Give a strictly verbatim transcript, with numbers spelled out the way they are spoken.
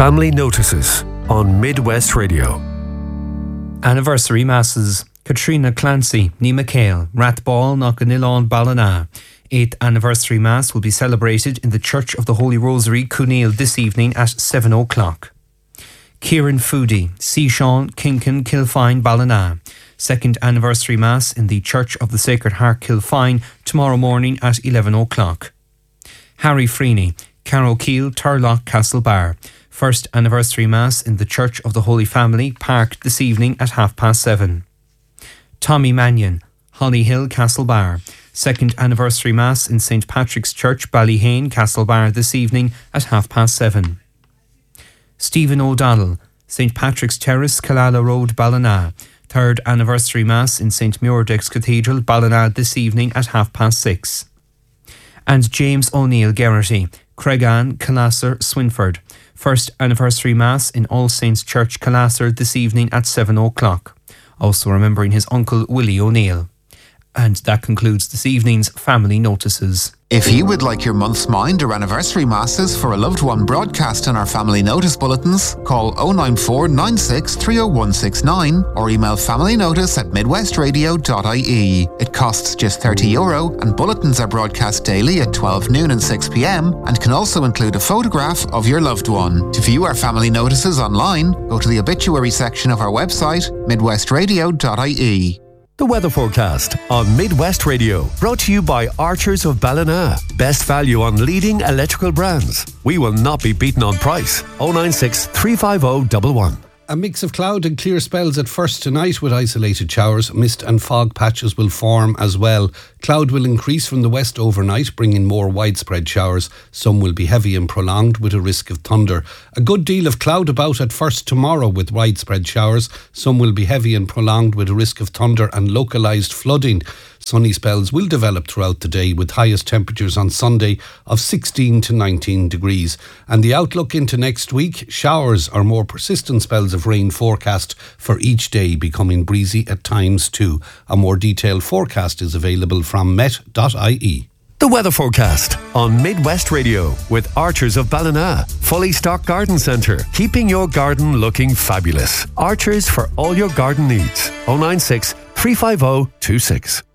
Family Notices on Midwest Radio. Anniversary Masses. Katrina Clancy, Nima Kale, Rathball, Knockanilawn, Ballina. eighth Anniversary Mass will be celebrated in the Church of the Holy Rosary, Cooneil, this evening at seven o'clock. Kieran Foodie, Seashawn, Kinkin, Kilfine, Ballina. Second Anniversary Mass in the Church of the Sacred Heart, Kilfine, tomorrow morning at eleven o'clock. Harry Freeney, Carrow Keel, Turlock, Castlebar. First Anniversary Mass in the Church of the Holy Family, Park, this evening at half past seven. Tommy Mannion, Hollyhill, Castlebar. Second Anniversary Mass in Saint Patrick's Church, Ballyhane, Castlebar, this evening at half past seven. Stephen O'Donnell, Saint Patrick's Terrace, Killala Road, Ballina. Third Anniversary Mass in Saint Muirdex Cathedral, Ballina, this evening at half past six. And James O'Neill Geraghty, Creggan, Calasser, Swinford. First Anniversary Mass in All Saints Church, Calasser, this evening at seven o'clock. Also remembering his uncle Willie O'Neill. And that concludes this evening's Family Notices. If you would like your month's mind or anniversary masses for a loved one broadcast in our Family Notice bulletins, call oh nine four nine six three oh one six nine or email familynotice at midwestradio dot I E. It costs just thirty euro and bulletins are broadcast daily at twelve noon and six p.m. and can also include a photograph of your loved one. To view our Family Notices online, go to the obituary section of our website, midwestradio dot I E. The weather forecast on Midwest Radio, brought to you by Archers of Ballina. Best value on leading electrical brands. We will not be beaten on price. oh nine six three five oh one one. A mix of cloud and clear spells at first tonight with isolated showers. Mist and fog patches will form as well. Cloud will increase from the west overnight, bringing more widespread showers. Some will be heavy and prolonged with a risk of thunder. A good deal of cloud about at first tomorrow with widespread showers. Some will be heavy and prolonged with a risk of thunder and localised flooding. Sunny spells will develop throughout the day with highest temperatures on Sunday of sixteen to nineteen degrees. And the outlook into next week, showers or more persistent spells of rain forecast for each day, becoming breezy at times too. A more detailed forecast is available from met dot I E. The weather forecast on Midwest Radio with Archers of Ballina. Fully stocked garden centre, keeping your garden looking fabulous. Archers for all your garden needs. oh nine six three five oh two six.